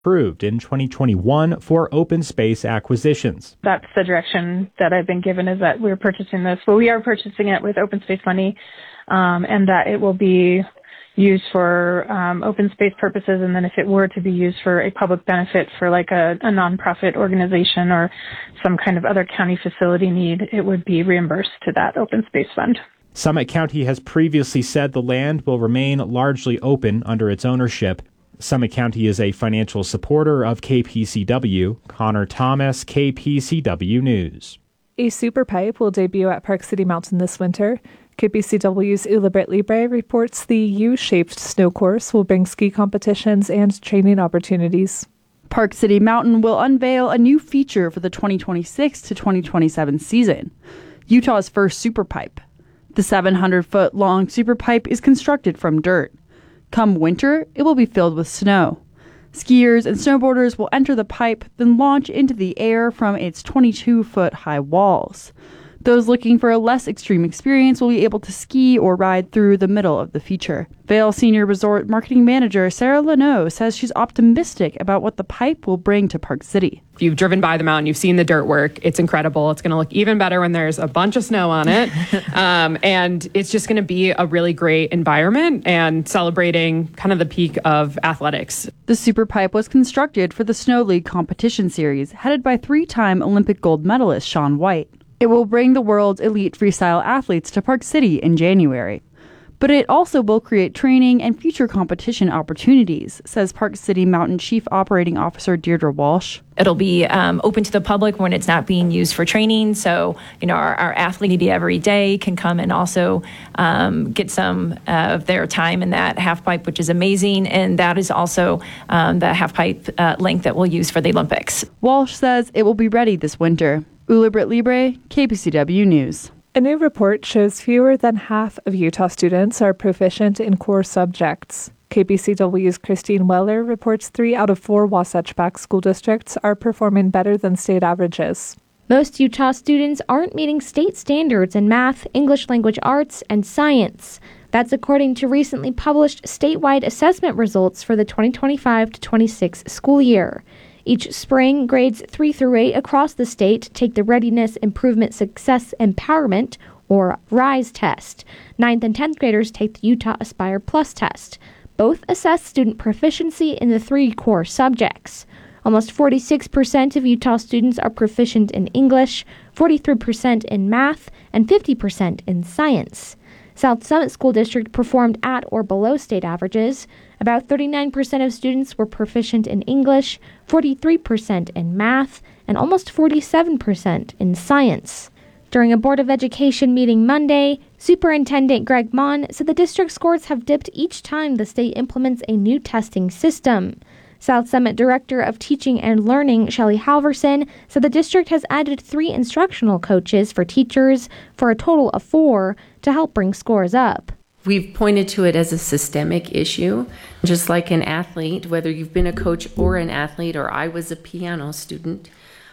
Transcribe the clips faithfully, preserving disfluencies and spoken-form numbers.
approved in twenty twenty-one for open space acquisitions. That's the direction that I've been given, is that we're purchasing this. Well, we are purchasing it with open space money, um, and that it will be used for um, open space purposes. And then if it were to be used for a public benefit for like a, a nonprofit organization or some kind of other county facility need, it would be reimbursed to that open space fund. Summit County has previously said the land will remain largely open under its ownership. Summit County is a financial supporter of K P C W. Connor Thomas, K P C W News. A super pipe will debut at Park City Mountain this winter. K P C W's Ulibrit Libre reports the U-shaped snow course will bring ski competitions and training opportunities. Park City Mountain will unveil a new feature for the twenty twenty-six to twenty twenty-seven season, Utah's first super pipe. The seven hundred foot long super pipe is constructed from dirt. Come winter, it will be filled with snow. Skiers and snowboarders will enter the pipe, then launch into the air from its twenty-two foot high walls. Those looking for a less extreme experience will be able to ski or ride through the middle of the feature. Vail Senior Resort Marketing Manager Sarah Leno says she's optimistic about what the pipe will bring to Park City. If you've driven by the mountain, you've seen the dirt work. It's incredible. It's going to look even better when there's a bunch of snow on it. um, and it's just going to be a really great environment and celebrating kind of the peak of athletics. The super pipe was constructed for the Snow League competition series, headed by three-time Olympic gold medalist Shaun White. It will bring the world's elite freestyle athletes to Park City in January. But it also will create training and future competition opportunities, says Park City Mountain Chief Operating Officer Deirdre Walsh. It'll be um, open to the public when it's not being used for training. So, you know, our, our athlete every day can come and also um, get some uh, of their time in that half pipe, which is amazing. And that is also um, the half pipe uh, length that we'll use for the Olympics. Walsh says it will be ready this winter. Ulibrit Libre, K P C W News. A new report shows fewer than half of Utah students are proficient in core subjects. K P C W's Christine Weller reports three out of four Wasatch Back school districts are performing better than state averages. Most Utah students aren't meeting state standards in math, English language arts, and science. That's according to recently published statewide assessment results for the twenty twenty-five to twenty-six school year. Each spring, grades three through eight across the state take the Readiness Improvement Success Empowerment, or RISE test. ninth and tenth graders take the Utah Aspire Plus test. Both assess student proficiency in the three core subjects. Almost forty-six percent of Utah students are proficient in English, forty-three percent in math, and fifty percent in science. South Summit School District performed at or below state averages. About thirty-nine percent of students were proficient in English, forty-three percent in math, and almost forty-seven percent in science. During a Board of Education meeting Monday, Superintendent Greg Mon said the district scores have dipped each time the state implements a new testing system. South Summit Director of Teaching and Learning, Shelley Halverson, said the district has added three instructional coaches for teachers for a total of four to help bring scores up. We've pointed to it as a systemic issue, just like an athlete, whether you've been a coach or an athlete, or I was a piano student,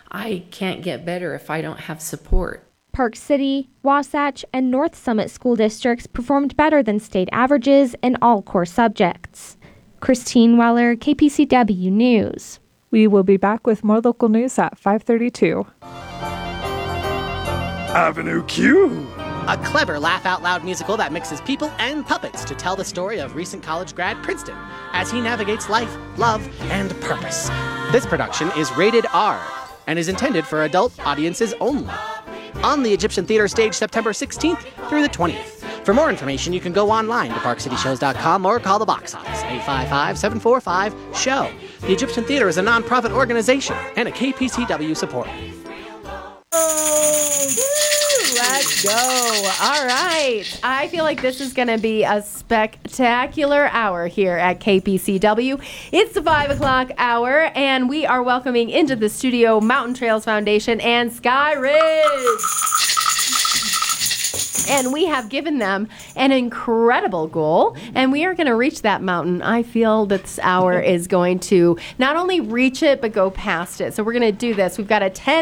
I can't get better if I don't have support. Park City, Wasatch, and North Summit school districts performed better than state averages in all core subjects. Christine Weller, K P C W News. We will be back with more local news at five thirty-two. Avenue Q. A clever laugh-out-loud musical that mixes people and puppets to tell the story of recent college grad Princeton as he navigates life, love, and purpose. This production is rated R and is intended for adult audiences only. On the Egyptian Theater stage September sixteenth through the twentieth. For more information, you can go online to park city shows dot com or call the box office, eight five five, seven four five, S H O W. The Egyptian Theater is a nonprofit organization and a K P C W supporter. Oh, let's go. All right. I feel like this is going to be a spectacular hour here at K P C W. It's the five o'clock hour, and we are welcoming into the studio Mountain Trails Foundation and Sky Ridge. And we have given them an incredible goal, and we are going to reach that mountain. I feel that this hour is going to not only reach it, but go past it. So we're going to do this. We've got a ten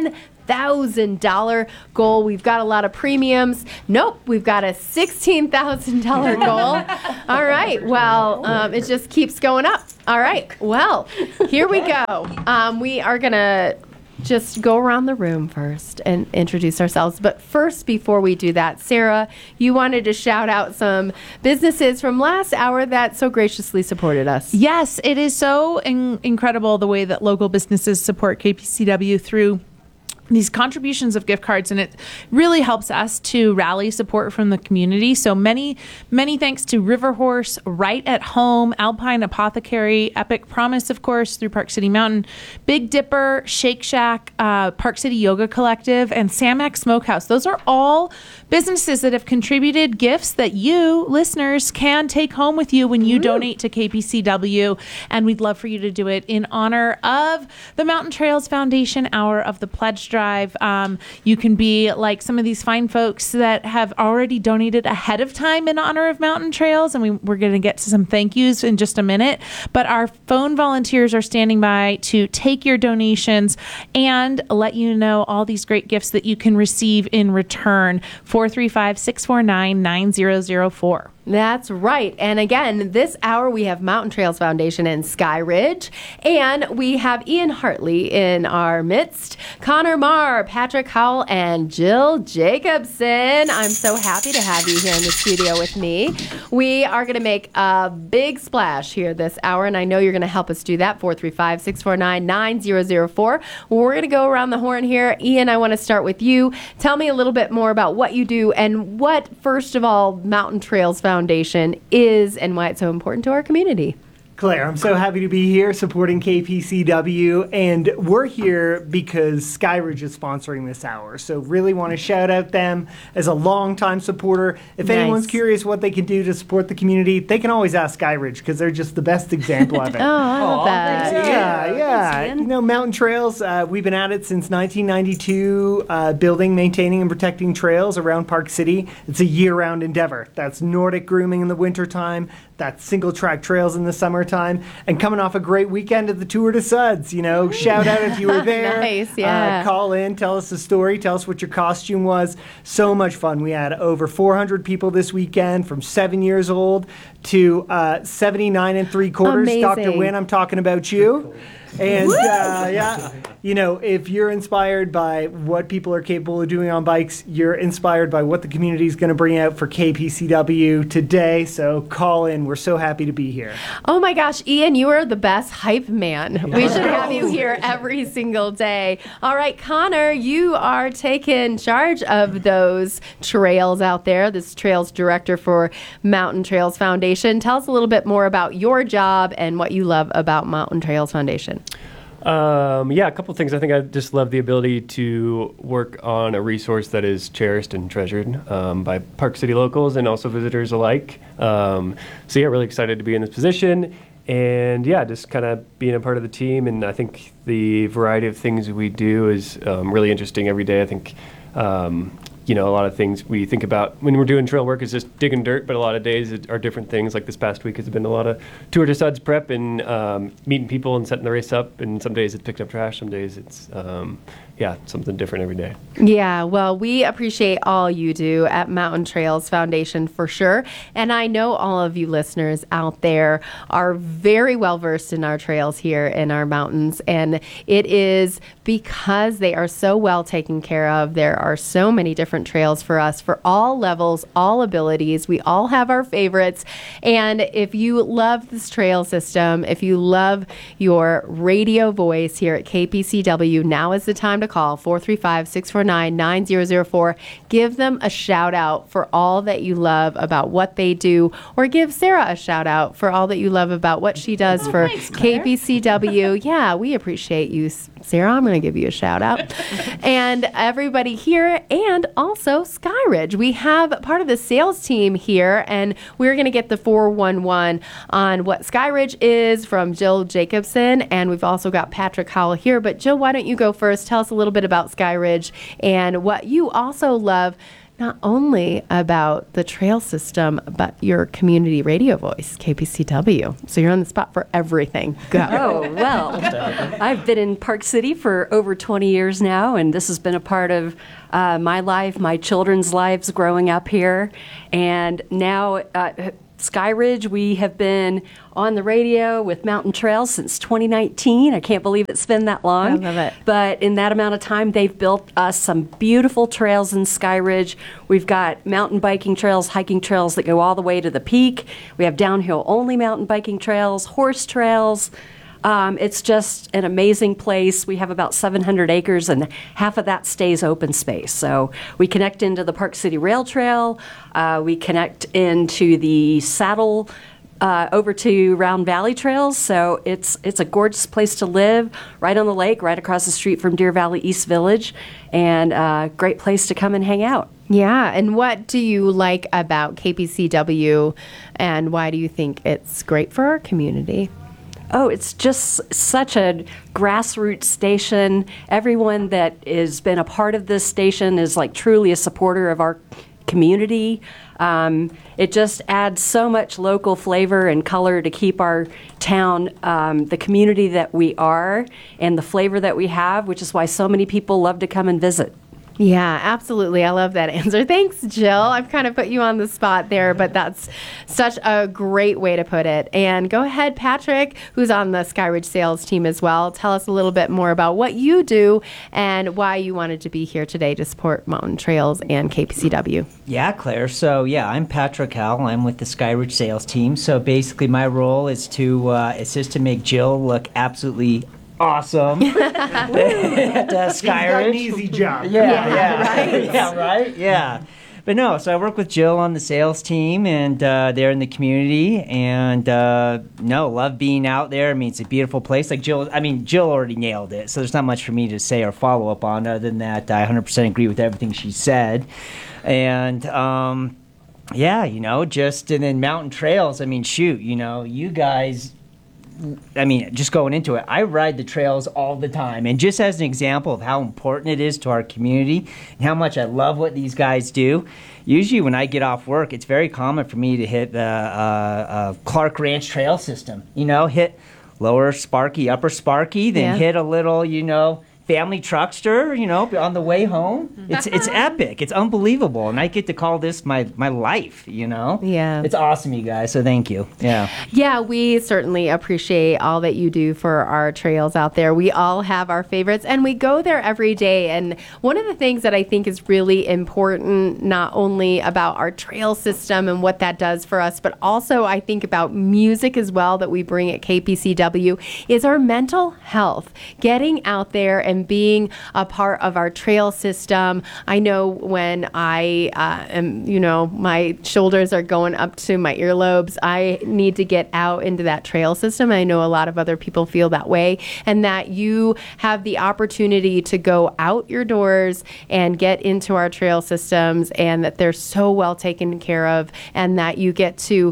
thousand dollars goal. We've got a lot of premiums. Nope, we've got a sixteen thousand dollars goal. All right, well, um, it just keeps going up. All right, well, here we go. Um, we are going to just go around the room first and introduce ourselves. But first, before we do that, Sarah, you wanted to shout out some businesses from last hour that so graciously supported us. Yes, it is so in- incredible the way that local businesses support K P C W through these contributions of gift cards, and it really helps us to rally support from the community. So many, many thanks to River Horse, Right at Home, Alpine Apothecary, Epic Promise, of course, through Park City Mountain, Big Dipper, Shake Shack, uh, Park City Yoga Collective, and Samak Smokehouse. Those are all businesses that have contributed gifts that you, listeners, can take home with you when you Ooh. donate to K P C W. And we'd love for you to do it in honor of the Mountain Trails Foundation Hour of the Pledge Drive. Um, you can be like some of these fine folks that have already donated ahead of time in honor of Mountain Trails, and we, we're going to get to some thank yous in just a minute. But our phone volunteers are standing by to take your donations and let you know all these great gifts that you can receive in return. four three five, six four nine, nine zero zero four. That's right. And again, this hour we have Mountain Trails Foundation and Sky Ridge. And we have Ian Hartley in our midst, Connor Marr, Patrick Howell, and Jill Jacobson. I'm so happy to have you here in the studio with me. We are going to make a big splash here this hour, and I know you're going to help us do that. four three five, six four nine, nine zero zero four. We're going to go around the horn here. Ian, I want to start with you. Tell me a little bit more about what you do and what, first of all, Mountain Trails Foundation Foundation is and why it's so important to our community. Claire, I'm so happy to be here supporting K P C W, and we're here because Skyridge is sponsoring this hour. So really want to shout out them as a longtime supporter. If nice. anyone's curious what they can do to support the community, they can always ask Skyridge because they're just the best example of it. Oh, I love that. Yeah, yeah. yeah. You know, Mountain Trails, uh, we've been at it since nineteen ninety-two, uh, building, maintaining, and protecting trails around Park City. It's a year-round endeavor. That's Nordic grooming in the wintertime. That's single-track trails in the summertime, and coming off a great weekend at the Tour de Suds. You know, shout out if you were there. Nice, yeah. Uh, call in, tell us the story, tell us what your costume was. So much fun. We had over four hundred people this weekend, from seven years old to uh, seventy-nine and three quarters. Amazing. Doctor Wynn, I'm talking about you. And uh, yeah, you know, if you're inspired by what people are capable of doing on bikes, you're inspired by what the community is going to bring out for K P C W today. So call in. We're so happy to be here. Oh my gosh, Ian, you are the best hype man. We should have you here every single day. All right, Connor, you are taking charge of those trails out there, this trails director for Mountain Trails Foundation. Tell us a little bit more about your job and what you love about Mountain Trails Foundation. Um, yeah, a couple of things. I think I just love the ability to work on a resource that is cherished and treasured um, by Park City locals and also visitors alike. Um, so yeah, really excited to be in this position. And yeah, just kind of being a part of the team. And I think the variety of things we do is um, really interesting every day. I think, um, you know, a lot of things we think about when we're doing trail work is just digging dirt, but a lot of days are different things. Like this past week has been a lot of Tour de Suds prep and um, meeting people and setting the race up. And some days it's picking up trash, some days it's, um, yeah, something different every day. Yeah, well, we appreciate all you do at Mountain Trails Foundation for sure. And I know all of you listeners out there are very well versed in our trails here in our mountains. And it is because they are so well taken care of. There are so many different trails for us for all levels, all abilities. We all have our favorites. And if you love this trail system, if you love your radio voice here at K P C W, now is the time to call four three five, six four nine, nine zero zero four. Give them a shout out for all that you love about what they do, or give Sarah a shout out for all that you love about what she does oh, for thanks, K P C W. Yeah, we appreciate you, Sarah. I'm going to give you a shout out. And everybody here, and also Skyridge. We have part of the sales team here, and we're going to get the four one one on what Skyridge is from Jill Jacobson, and we've also got Patrick Howell here. But Jill, why don't you go first? Tell us a little bit about Skyridge and what you also love not only about the trail system, but your community radio voice, K P C W. So you're on the spot for everything. Go. Oh, well, I've been in Park City for over twenty years now, and this has been a part of uh, my life, my children's lives growing up here. And now, uh, Sky Ridge, we have been on the radio with Mountain Trails since twenty nineteen. I can't believe it's been that long. I love it. But in that amount of time, they've built us some beautiful trails in Sky Ridge. We've got mountain biking trails, hiking trails that go all the way to the peak. We have downhill-only mountain biking trails, horse trails. Um, it's just an amazing place. We have about seven hundred acres, and half of that stays open space. So we connect into the Park City Rail Trail. Uh, we connect into the Saddle uh, over to Round Valley Trails. So it's it's a gorgeous place to live, right on the lake, right across the street from Deer Valley East Village, and a uh, great place to come and hang out. Yeah, and what do you like about K P C W, and why do you think it's great for our community? Oh, it's just such a grassroots station. Everyone that has been a part of this station is like truly a supporter of our community. Um, it just adds so much local flavor and color to keep our town um, the community that we are and the flavor that we have, which is why so many people love to come and visit. Yeah, absolutely. I love that answer. Thanks, Jill. I've kind of put you on the spot there, but that's such a great way to put it. And go ahead, Patrick, who's on the Sky Ridge sales team as well. Tell us a little bit more about what you do and why you wanted to be here today to support Mountain Trails and K P C W. Yeah, Claire. So, yeah, I'm Patrick Howell. I'm with the Sky Ridge sales team. So, basically, my role is to uh, assist to make Jill look absolutely awesome at uh, Sky Ridge. An easy job. Yeah, yeah, yeah, right. yeah, right, yeah. But no, so I work with Jill on the sales team, and uh, they're in the community, and uh, no, love being out there. I mean, it's a beautiful place. Like Jill, I mean, Jill already nailed it, so there's not much for me to say or follow up on other than that I one hundred percent agree with everything she said. And um, yeah, you know, just, and then Mountain Trails, I mean, shoot, you know, you guys, I mean, just going into it, I ride the trails all the time. And just as an example of how important it is to our community and how much I love what these guys do, usually when I get off work, it's very common for me to hit the uh, uh, Clark Ranch Trail System. You know, hit Lower Sparky, Upper Sparky, then Yeah. hit a little, you know, family truckster, you know, on the way home. It's it's epic. It's unbelievable. And I get to call this my, my life, you know? Yeah. It's awesome, you guys. So thank you. Yeah. Yeah, we certainly appreciate all that you do for our trails out there. We all have our favorites, and we go there every day. And one of the things that I think is really important, not only about our trail system and what that does for us, but also I think about music as well that we bring at K P C W, is our mental health. Getting out there and being a part of our trail system. I know when I uh, am, you know, my shoulders are going up to my earlobes, I need to get out into that trail system. I know a lot of other people feel that way, and that you have the opportunity to go out your doors and get into our trail systems, and that they're so well taken care of, and that you get to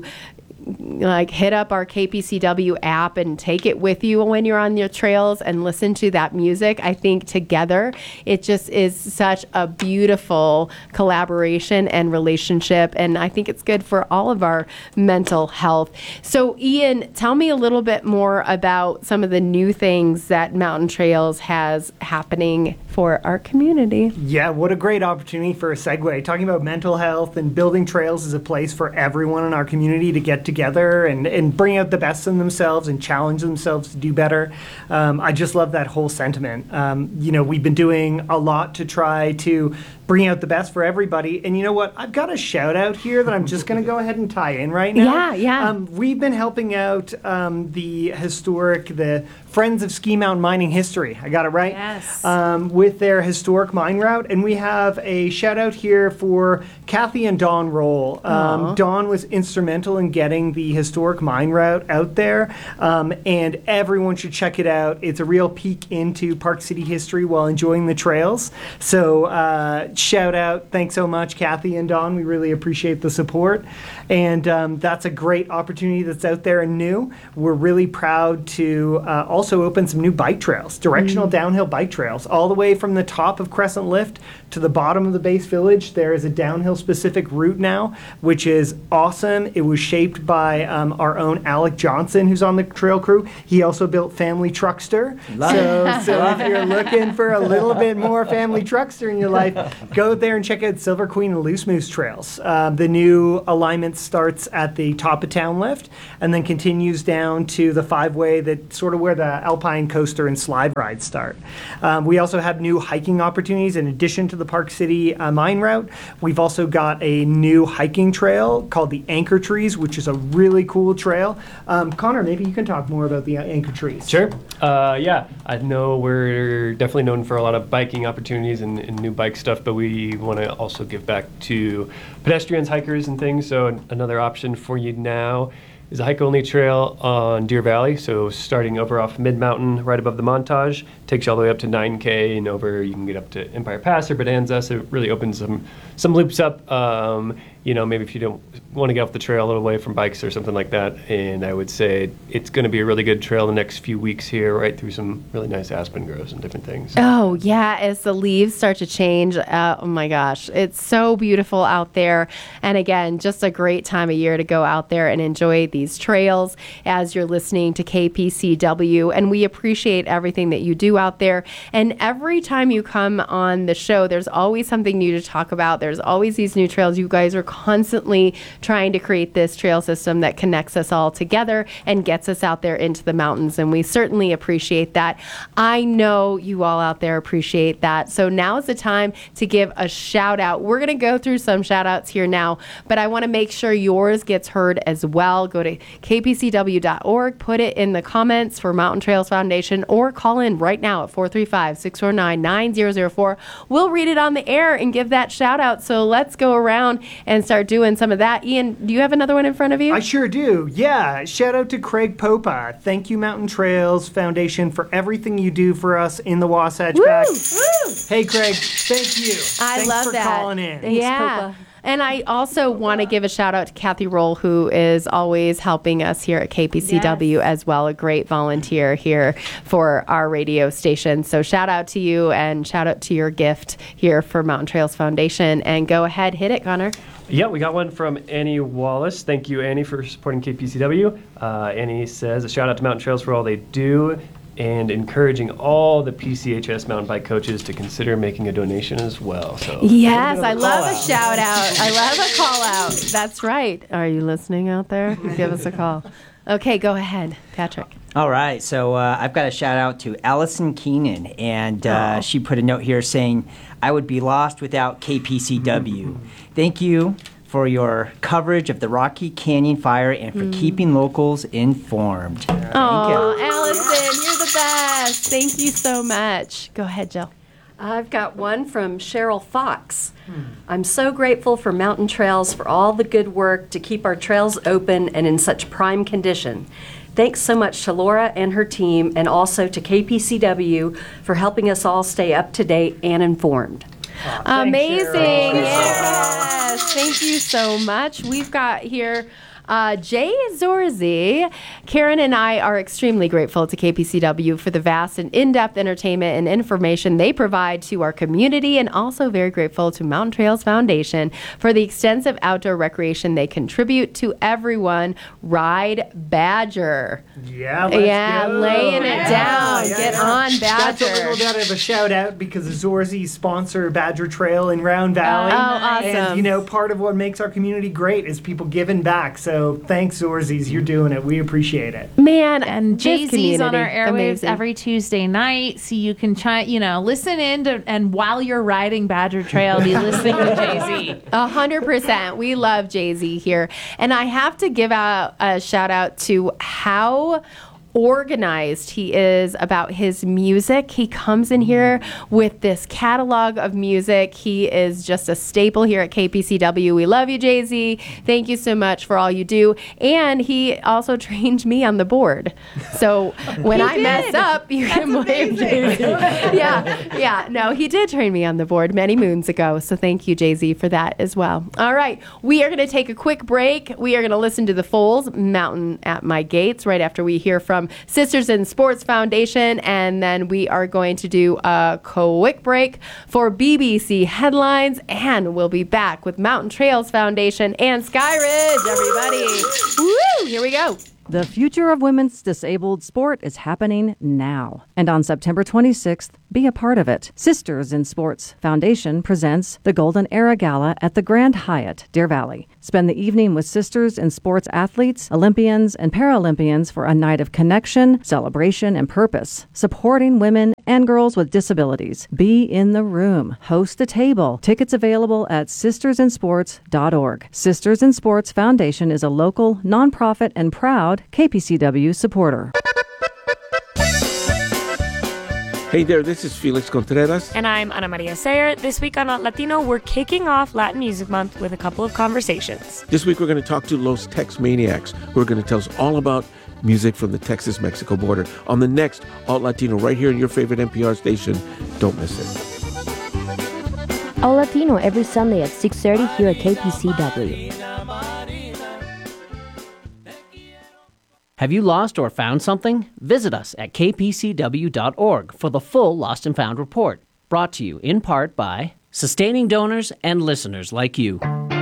like hit up our K P C W app and take it with you when you're on your trails and listen to that music. I think together it just is such a beautiful collaboration and relationship, and I think it's good for all of our mental health. So Ian, tell me a little bit more about some of the new things that Mountain Trails has happening for our community. Yeah, what a great opportunity for a segue. Talking about mental health and building trails is a place for everyone in our community to get together and, and bring out the best in themselves and challenge themselves to do better. Um, I just love that whole sentiment. Um, you know, we've been doing a lot to try to bring out the best for everybody. And you know what? I've got a shout out here that I'm just going to go ahead and tie in right now. Yeah, yeah. Um, we've been helping out um, the historic, the Friends of Ski Mountain Mining History. I got it right? Yes. Um, with their historic mine route. And we have a shout out here for Kathy and Dawn Roll. Um, Aw. Dawn was instrumental in getting the historic mine route out there. Um, and everyone should check it out. It's a real peek into Park City history while enjoying the trails. So uh, shout out. Thanks so much, Kathy and Dawn. We really appreciate the support. And um, that's a great opportunity that's out there and new. We're really proud to uh, also also opened some new bike trails, directional mm. downhill bike trails, all the way from the top of Crescent Lift to the bottom of the base village. There is a downhill specific route now, which is awesome. It was shaped by um, our own Alec Johnson, who's on the trail crew. He also built Family Truckster. Love so, it. so if you're looking for a little bit more Family Truckster in your life, go there and check out Silver Queen and Loose Moose trails. Uh, the new alignment starts at the top of Town Lift and then continues down to the five-way that sort of where the Alpine Coaster and Slide Ride start. Um, we also have new hiking opportunities in addition to the Park City uh, Mine Route. We've also got a new hiking trail called the Anchor Trees, which is a really cool trail. Um, Connor, maybe you can talk more about the uh, Anchor Trees. Sure. Uh, yeah, I know we're definitely known for a lot of biking opportunities and, and new bike stuff, but we want to also give back to pedestrians, hikers, and things. So an- another option for you now is a hike-only trail on Deer Valley. So starting over off Mid-Mountain, right above the Montage, takes you all the way up to nine K and over. You can get up to Empire Pass or Bonanza. So it really opens some some loops up. Um, you know, maybe if you don't want to get off the trail a little away from bikes or something like that. And I would say it's going to be a really good trail the next few weeks here, right through some really nice aspen groves and different things. Oh, yeah, as the leaves start to change. Uh, oh, my gosh. It's so beautiful out there. And again, just a great time of year to go out there and enjoy these trails as you're listening to K P C W. And we appreciate everything that you do out there. And every time you come on the show, there's always something new to talk about. There's always these new trails. You guys are constantly trying to create this trail system that connects us all together and gets us out there into the mountains. And we certainly appreciate that. I know you all out there appreciate that. So now is the time to give a shout out. We're going to go through some shout outs here now, but I want to make sure yours gets heard as well. Go to k p c w dot org, put it in the comments for Mountain Trails Foundation, or call in right now at four three five, six four nine, nine zero zero four. We'll read it on the air and give that shout out. So let's go around and start doing some of that. Ian, do you have another one in front of you? I sure do. Yeah. Shout out to Craig Popa. Thank you, Mountain Trails Foundation, for everything you do for us in the Wasatch Woo! Back. Woo! Hey, Craig. Thank you. I Thanks love for that. calling in. Thanks, yeah. Popa. And I also want to give a shout out to Kathy Roll, who is always helping us here at K P C W yes. as well, a great volunteer here for our radio station. So shout out to you and shout out to your gift here for Mountain Trails Foundation. And go ahead, hit it, Connor. Yeah, we got one from Annie Wallace. Thank you, Annie, for supporting K P C W. Uh, Annie says, a shout out to Mountain Trails for all they do, and encouraging all the P C H S mountain bike coaches to consider making a donation as well. So yes, I love a shout out. I love a call out. That's right. Are you listening out there? Give us a call. Okay, go ahead, Patrick. All right, so uh, I've got a shout out to Allison Keenan, and uh, she put a note here saying, I would be lost without K P C W. Thank you for your coverage of the Rocky Canyon fire and for mm. keeping locals informed. Oh, Allison, you're the best. Thank you so much. Go ahead, Jill. I've got one from Cheryl Fox. Hmm. I'm so grateful for Mountain Trails for all the good work to keep our trails open and in such prime condition. Thanks so much to Laura and her team, and also to K P C W for helping us all stay up to date and informed. Oh, amazing. Yes. Thank you so much. We've got here Uh, Jay Zorzi. Karen and I are extremely grateful to K P C W for the vast and in-depth entertainment and information they provide to our community, and also very grateful to Mountain Trails Foundation for the extensive outdoor recreation they contribute to everyone. Ride Badger. Yeah, let's yeah, go. laying it yeah. down. Yeah, Get yeah. on Badger. That's a little bit of a shout out because Zorzi sponsor Badger Trail in Round Valley. Oh, awesome. And, you know, part of what makes our community great is people giving back. So So thanks, Zorzies. You're doing it. We appreciate it. Man, and Jay-Z's on our airwaves Amazing. every Tuesday night, so you can try, you know, listen in to, and while you're riding Badger Trail, be listening to Jay-Z. A hundred percent. We love Jay-Z here. And I have to give out a shout out to how organized he is about his music. He comes in here with this catalog of music. He is just a staple here at K P C W. We love you, Jay-Z. Thank you so much for all you do. And he also trained me on the board. So when I did. mess up, you That's can blame Jay-Z. yeah, yeah. No, he did train me on the board many moons ago. So thank you, Jay-Z, for that as well. All right. We are going to take a quick break. We are going to listen to the Foals, Mountain at My Gates, right after we hear from from Sisters in Sports Foundation. And then we are going to do a quick break for B B C headlines. And we'll be back with Mountain Trails Foundation and Skyridge, everybody. Woo! Here we go. The future of women's disabled sport is happening now. And on September twenty-sixth, be a part of it. Sisters in Sports Foundation presents the Golden Era Gala at the Grand Hyatt, Deer Valley. Spend the evening with Sisters in Sports athletes, Olympians, and Paralympians for a night of connection, celebration, and purpose, supporting women and girls with disabilities. Be in the room. Host a table. Tickets available at sisters in sports dot org. Sisters in Sports Foundation is a local, nonprofit, and proud K P C W supporter. Hey there, this is Felix Contreras. And I'm Ana Maria Sayer. This week on Not Latino, we're kicking off Latin Music Month with a couple of conversations. This week we're going to talk to Los Tex Maniacs, who are going to tell us all about music from the Texas-Mexico border on the next Alt Latino right here in your favorite N P R station. Don't miss it. Alt Latino every Sunday at six thirty here at K P C W. Have you lost or found something? Visit us at k p c w dot org for the full Lost and Found report, brought to you in part by sustaining donors and listeners like you.